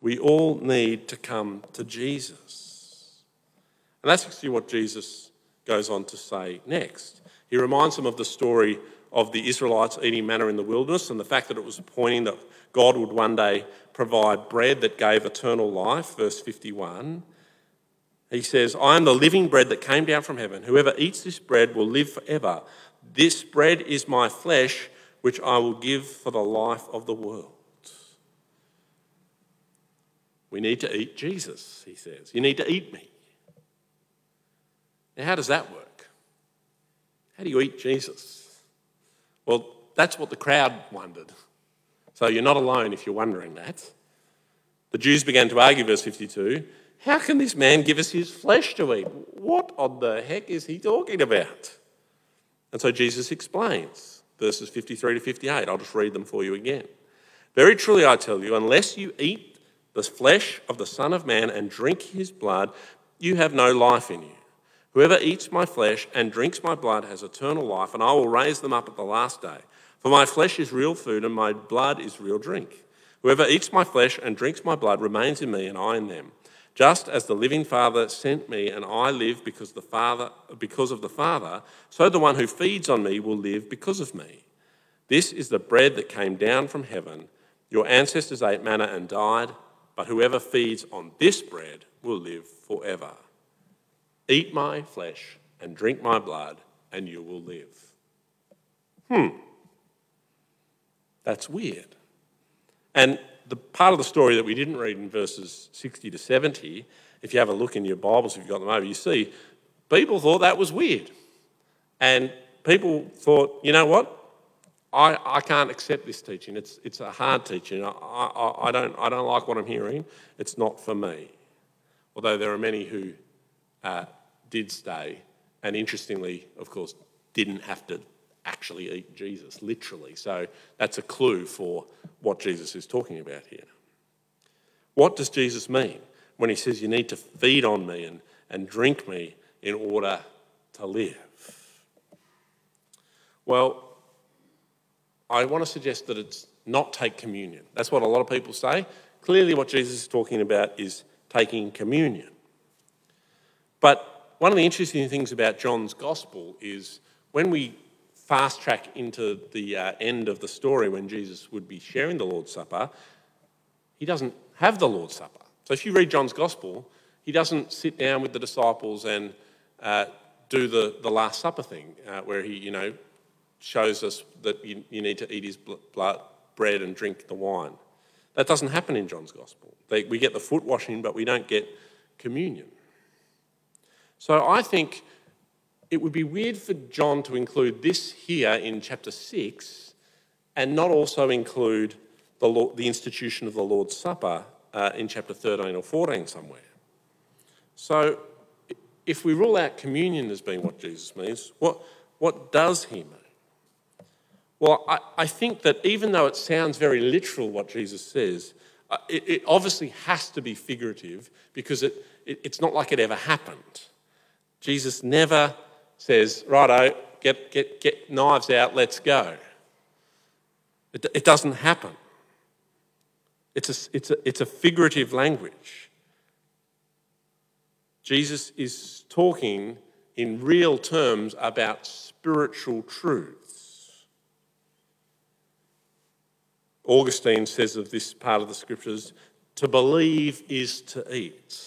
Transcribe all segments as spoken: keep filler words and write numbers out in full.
We all need to come to Jesus. And that's actually what Jesus goes on to say next. He reminds them of the story of the Israelites eating manna in the wilderness and the fact that it was pointing that God would one day provide bread that gave eternal life, verse fifty-one. He says, I am the living bread that came down from heaven. Whoever eats this bread will live forever. This bread is my flesh, which I will give for the life of the world. We need to eat Jesus, he says. You need to eat me. Now, how does that work? How do you eat Jesus? Well, that's what the crowd wondered. So you're not alone if you're wondering that. The Jews began to argue, verse fifty-two, how can this man give us his flesh to eat? What on the heck is he talking about? And so Jesus explains, verses fifty-three to fifty-eight. I'll just read them for you again. Very truly I tell you, unless you eat the flesh of the Son of Man and drink his blood, you have no life in you. Whoever eats my flesh and drinks my blood has eternal life, and I will raise them up at the last day. For my flesh is real food and my blood is real drink. Whoever eats my flesh and drinks my blood remains in me and I in them. Just as the living Father sent me and I live because the Father, because of the Father, so the one who feeds on me will live because of me. This is the bread that came down from heaven. Your ancestors ate manna and died, but whoever feeds on this bread will live forever. Eat my flesh and drink my blood, and you will live. Hmm. That's weird. And the part of the story that we didn't read in verses sixty to seventy, if you have a look in your Bibles, if you've got them over, you see people thought that was weird. And people thought, you know what? I, I can't accept this teaching. It's it's a hard teaching. I, I, I don't I don't like what I'm hearing. It's not for me. Although there are many who uh, did stay, and interestingly, of course, didn't have to actually eat Jesus, literally. So that's a clue for what Jesus is talking about here. What does Jesus mean when he says you need to feed on me and, and drink me in order to live? Well, I want to suggest that it's not take communion. That's what a lot of people say. Clearly what Jesus is talking about is taking communion. But one of the interesting things about John's Gospel is when we fast track into the uh, end of the story when Jesus would be sharing the Lord's Supper, he doesn't have the Lord's Supper. So if you read John's Gospel, he doesn't sit down with the disciples and uh, do the, the Last Supper thing uh, where he, you know, shows us that you, you need to eat his blood, bread and drink the wine. That doesn't happen in John's Gospel. They, we get the foot washing, but we don't get communion. So I think it would be weird for John to include this here in chapter six and not also include the, the institution of the Lord's Supper uh, in chapter thirteen or fourteen somewhere. So if we rule out communion as being what Jesus means, what, what does he mean? Well, I, I think that even though it sounds very literal what Jesus says, uh, it, it obviously has to be figurative because it, it, it's not like it ever happened. Jesus never says, righto, get, get, get knives out, let's go. It, it doesn't happen. It's a, it's, a, it's a figurative language. Jesus is talking in real terms about spiritual truths. Augustine says of this part of the scriptures, to believe is to eat.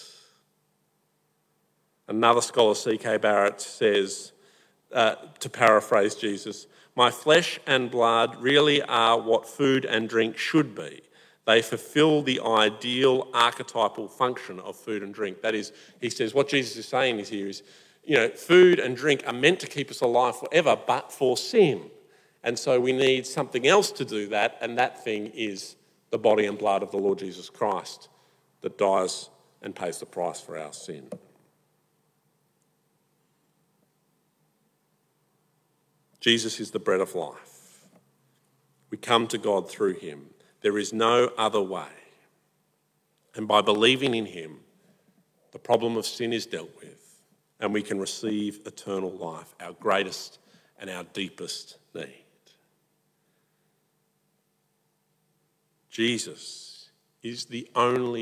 Another scholar, C K Barrett, says, uh, to paraphrase Jesus, my flesh and blood really are what food and drink should be. They fulfill the ideal archetypal function of food and drink. That is, he says, what Jesus is saying is here is, you know, food and drink are meant to keep us alive forever, but for sin. And so we need something else to do that, and that thing is the body and blood of the Lord Jesus Christ that dies and pays the price for our sin. Jesus is the bread of life. We come to God through him. There is no other way. And by believing in him, the problem of sin is dealt with, and we can receive eternal life, our greatest and our deepest need. Jesus is the only